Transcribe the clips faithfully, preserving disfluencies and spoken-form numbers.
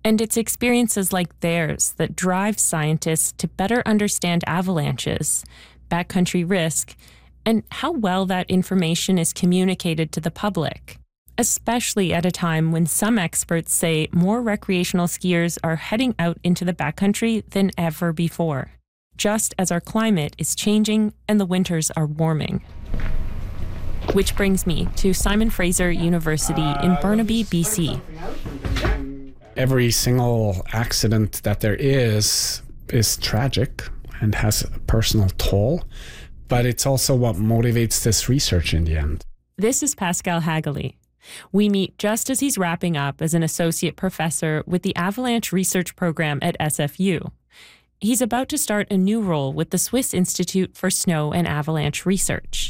And it's experiences like theirs that drive scientists to better understand avalanches, backcountry risk, and how well that information is communicated to the public, especially at a time when some experts say more recreational skiers are heading out into the backcountry than ever before, just as our climate is changing and the winters are warming. Which brings me to Simon Fraser University in Burnaby, B C. Every single accident that there is is tragic and has a personal toll, but it's also what motivates this research in the end. This is Pascal Hageley. We meet just as he's wrapping up as an associate professor with the Avalanche Research Program at S F U. He's about to start a new role with the Swiss Institute for Snow and Avalanche Research.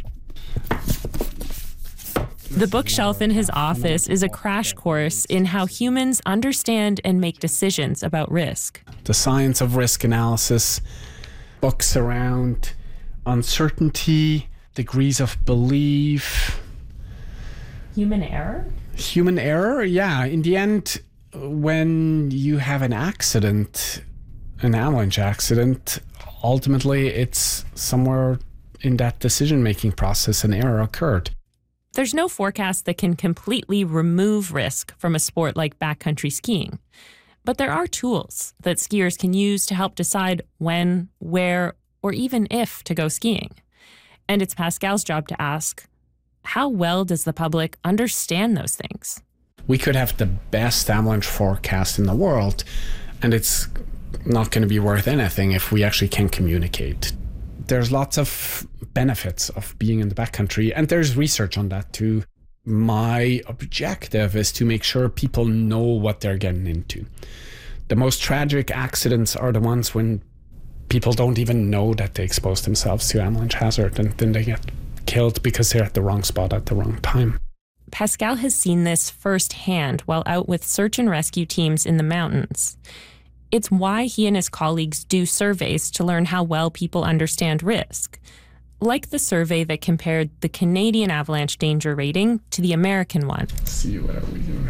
The bookshelf in his office is a crash course in how humans understand and make decisions about risk. The science of risk analysis, books around uncertainty, degrees of belief. Human error? Human error, yeah. In the end, when you have an accident, an avalanche accident, ultimately it's somewhere in that decision-making process an error occurred. There's no forecast that can completely remove risk from a sport like backcountry skiing. But there are tools that skiers can use to help decide when, where, or even if to go skiing. And it's Pascal's job to ask, how well does the public understand those things? We could have the best avalanche forecast in the world, and it's not going to be worth anything if we actually can communicate. There's lots of benefits of being in the backcountry, and there's research on that too. My objective is to make sure people know what they're getting into. The most tragic accidents are the ones when people don't even know that they exposed themselves to avalanche hazard, and then they get killed because they're at the wrong spot at the wrong time. Pascal has seen this firsthand while out with search and rescue teams in the mountains. It's why he and his colleagues do surveys to learn how well people understand risk, like the survey that compared the Canadian avalanche danger rating to the American one. Let's see what are we doing.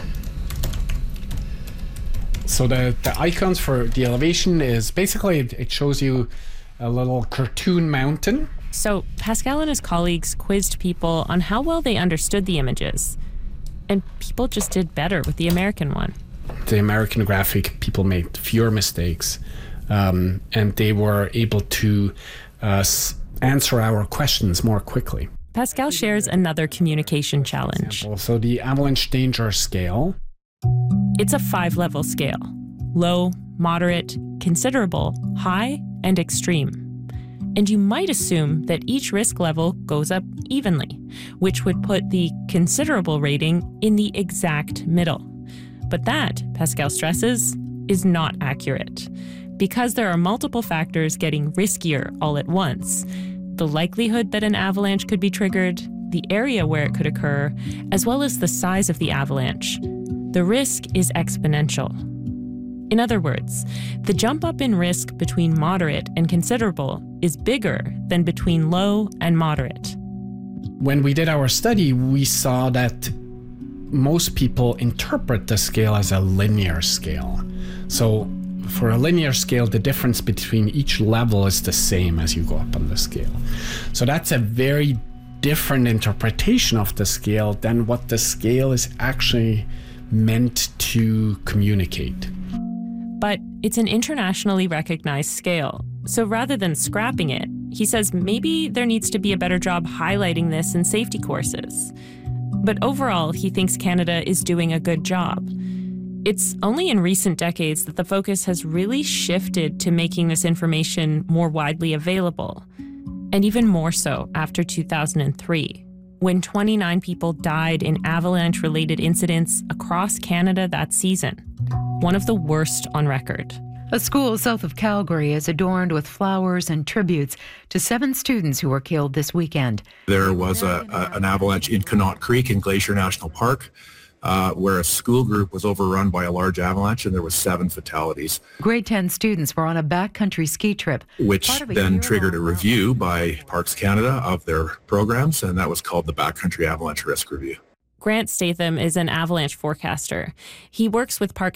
So the, the icons for the elevation is basically, it shows you a little cartoon mountain. So Pascal and his colleagues quizzed people on how well they understood the images. And people just did better with the American one. The American graphic, people made fewer mistakes, um, and they were able to uh, s- answer our questions more quickly. Pascal shares another communication challenge. So the avalanche danger scale. It's a five-level scale: low, moderate, considerable, high, and extreme. And you might assume that each risk level goes up evenly, which would put the considerable rating in the exact middle. But that, Pascal stresses, is not accurate. Because there are multiple factors getting riskier all at once, the likelihood that an avalanche could be triggered, the area where it could occur, as well as the size of the avalanche, the risk is exponential. In other words, the jump up in risk between moderate and considerable is bigger than between low and moderate. When we did our study, we saw that most people interpret the scale as a linear scale. So for a linear scale, the difference between each level is the same as you go up on the scale. So that's a very different interpretation of the scale than what the scale is actually meant to communicate. But it's an internationally recognized scale. So rather than scrapping it, he says maybe there needs to be a better job highlighting this in safety courses. But overall, he thinks Canada is doing a good job. It's only in recent decades that the focus has really shifted to making this information more widely available. And even more so after two thousand three, when twenty-nine people died in avalanche-related incidents across Canada that season, one of the worst on record. A school south of Calgary is adorned with flowers and tributes to seven students who were killed this weekend. There was a, a, an avalanche in Connaught Creek in Glacier National Park uh, where a school group was overrun by a large avalanche, and there was seven fatalities. Grade ten students were on a backcountry ski trip, which then triggered a review by Parks Canada of their programs, and that was called the Backcountry Avalanche Risk Review. Grant Statham is an avalanche forecaster. He works with Parks